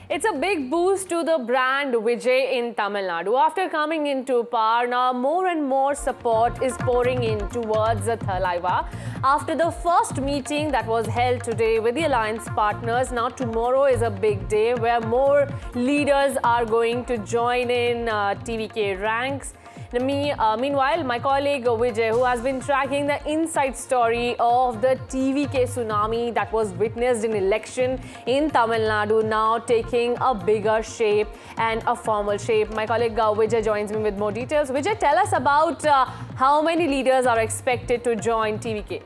It's a big boost to the brand Vijay in Tamil Nadu. After coming into power, now more and more support is pouring in towards the Thalaiva. After the first meeting that was held today with the alliance partners, now tomorrow is a big day where more leaders are going to join in TVK ranks. Meanwhile, my colleague Vijay, who has been tracking the inside story of the TVK tsunami that was witnessed in election in Tamil Nadu, now taking a bigger shape and a formal shape. My colleague Vijay joins me with more details. Vijay, tell us about how many leaders are expected to join TVK.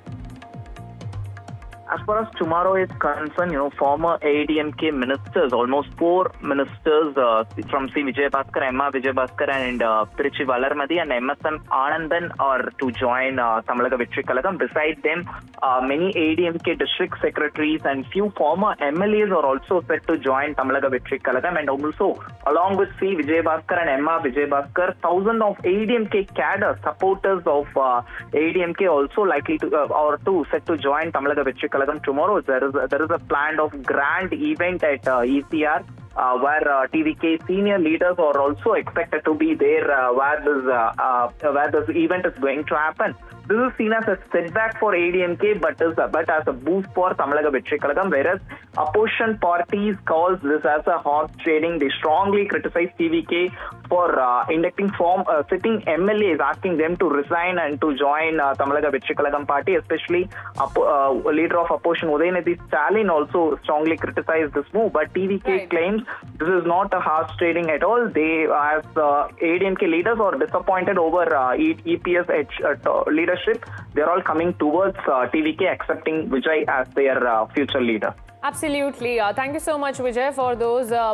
As far as tomorrow is concerned, former ADMK ministers, almost 4 ministers from C. Vijay Bhaskar, Emma Vijay Bhaskar and Tiruchi Valarmadi and MSN Anandan are to join Tamalaga Victory Kalagam. Beside them, many ADMK district secretaries and few former MLAs are also set to join Tamalaga Victory Kalagam. And also, along with C. Vijay Bhaskar and Emma Vijay Bhaskar, thousands of ADMK cadre supporters of ADMK also likely to or to set to join Tamalaga Victory Kalagam tomorrow. There is a planned of grand event at ECR where TVK senior leaders are also expected to be there where this event is going to happen. This is seen as a setback for ADMK, but as a boost for Tamalaga Victory Kalagam, whereas opposition parties calls this as a horse trading. They strongly criticize TVK for inducting sitting MLAs, asking them to resign and to join Tamalaga Victory Kalagam party. Especially leader of opposition Udayanidhi Stalin also strongly criticized this move. But TVK claims this is not a horse trading at all. They, as ADMK leaders, are disappointed over EPS leadership. They are all coming towards TVK, accepting Vijay as their future leader. Absolutely. Thank you so much, Vijay, for those